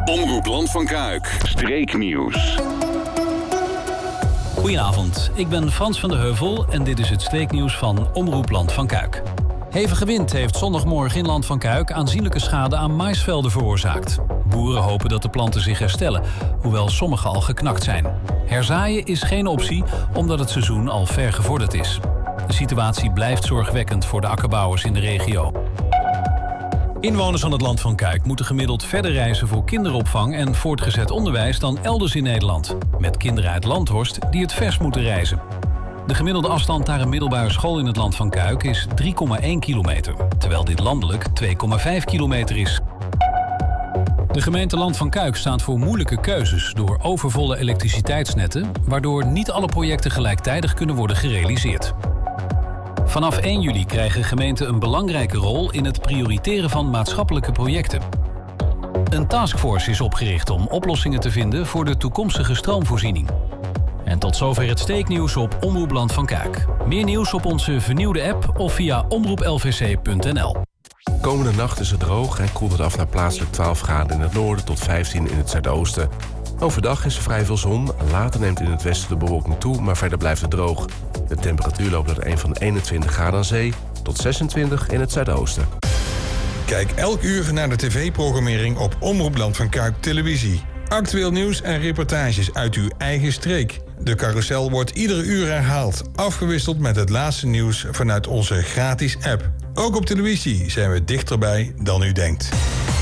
Omroep Land van Kuik. Streeknieuws. Goedenavond, ik ben Frans van der Heuvel en dit is het streeknieuws van Omroep Land van Kuik. Hevige wind heeft zondagmorgen in Land van Kuik aanzienlijke schade aan maïsvelden veroorzaakt. Boeren hopen dat de planten zich herstellen, hoewel sommige al geknakt zijn. Herzaaien is geen optie, omdat het seizoen al ver gevorderd is. De situatie blijft zorgwekkend voor de akkerbouwers in de regio. Inwoners van het Land van Kuik moeten gemiddeld verder reizen voor kinderopvang en voortgezet onderwijs dan elders in Nederland. Met kinderen uit Landhorst die het vers moeten reizen. De gemiddelde afstand naar een middelbare school in het Land van Kuik is 3,1 kilometer, terwijl dit landelijk 2,5 kilometer is. De gemeente Land van Kuik staat voor moeilijke keuzes door overvolle elektriciteitsnetten, waardoor niet alle projecten gelijktijdig kunnen worden gerealiseerd. Vanaf 1 juli krijgen gemeenten een belangrijke rol in het prioriteren van maatschappelijke projecten. Een taskforce is opgericht om oplossingen te vinden voor de toekomstige stroomvoorziening. En tot zover het steeknieuws op Omroep Land van Kuik. Meer nieuws op onze vernieuwde app of via omroeplvc.nl. Komende nacht is het droog en koelt het af naar plaatselijk 12 graden in het noorden tot 15 in het zuidoosten. Overdag is er vrij veel zon. Later neemt in het westen de bewolking toe, maar verder blijft het droog. De temperatuur loopt naar een van 21 graden aan zee tot 26 in het zuidoosten. Kijk elk uur naar de tv-programmering op Omroep Land van Kuik Televisie. Actueel nieuws en reportages uit uw eigen streek. De carousel wordt iedere uur herhaald, afgewisseld met het laatste nieuws vanuit onze gratis app. Ook op televisie zijn we dichterbij dan u denkt.